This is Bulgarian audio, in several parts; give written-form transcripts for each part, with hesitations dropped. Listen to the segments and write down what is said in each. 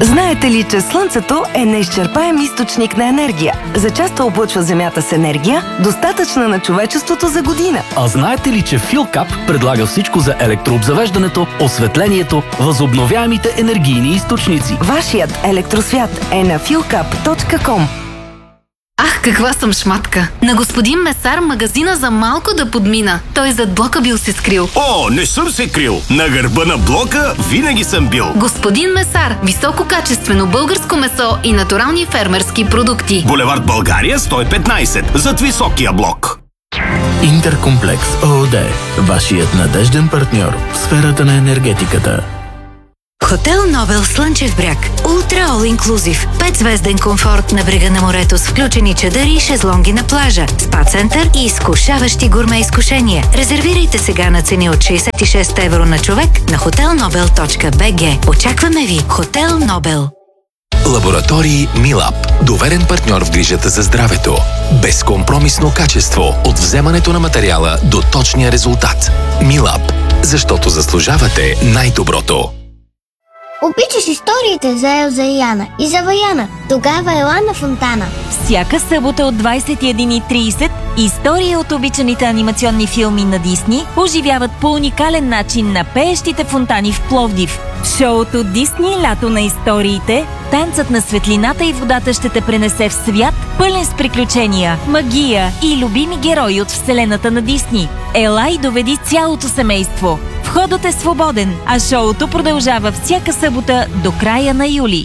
Знаете ли, че Слънцето е неизчерпаем източник на енергия? Зачесто облъчва Земята с енергия, достатъчна на човечеството за година. А знаете ли, че Филкап предлага всичко за електрообзавеждането, осветлението, възобновяемите енергийни източници? Вашият електросвят е на philcap.com. Ах, каква съм шматка! На господин Месар магазина за малко да подмина. Той зад блока бил се скрил. О, не съм се крил! На гърба на блока винаги съм бил. Господин Месар, висококачествено българско месо и натурални фермерски продукти. Булевард България 115, зад високия блок. Интеркомплекс ООД, вашият надежден партньор в сферата на енергетиката. Хотел Нобел Слънчев бряг. Ултра All Inclusive. 5-звезден комфорт на брега на морето с включени чадъри и шезлонги на плажа. Спа център и изкушаващи гурме изкушения. Резервирайте сега на цени от 66 евро на човек на hotelnobel.bg. Очакваме ви! Хотел Нобел. Лаборатории Милаб. Доверен партньор в грижата за здравето. Безкомпромисно качество от вземането на материала до точния резултат. Милаб. Защото заслужавате най-доброто. Обичаш историите за Елза и Яна и за Ваяна. Тогава ела на Фонтана. Всяка събота от 21:30 истории от обичаните анимационни филми на Дисни оживяват по уникален начин на пеещите фонтани в Пловдив. В шоуто Дисни Лято на историите, танцът на светлината и водата ще те пренесе в свят, пълен с приключения, магия и любими герои от вселената на Дисни. Ела и доведи цялото семейство. Входът е свободен, а шоуто продължава всяка събота до края на юли.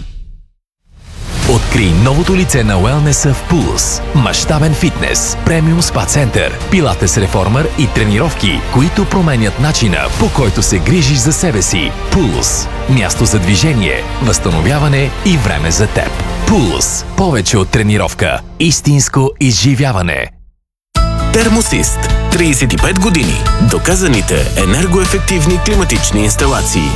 Открий новото лице на уелнеса в Пулс. Мащабен фитнес, премиум спа център, пилатес реформер и тренировки, които променят начина, по който се грижиш за себе си. Пулс. Място за движение, възстановяване и време за теб. Пулс. Повече от тренировка. Истинско изживяване. Термосист. 35 години. Доказаните енергоефективни климатични инсталации.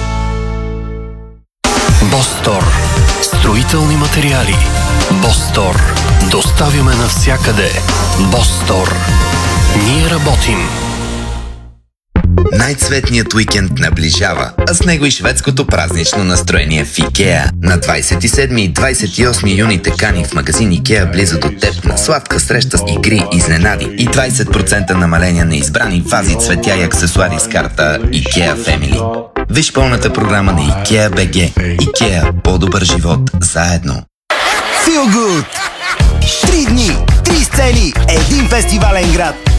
Бостор. Строителни материали. Бостор. Доставяме навсякъде. Бостор. Ние работим. Най-цветният уикенд наближава, а с него и шведското празнично настроение в Икеа. На 27 и 28 юни те кани в магазин Икеа близо до теб на сладка среща с игри, изненади и 20% намаление на избрани вази, цветя и аксесуари с карта Икеа Family. Виж пълната програма на Икеа БГ. Икеа. По-добър живот заедно. Feel Good! 3 дни, 3 сцени, един фестивален град.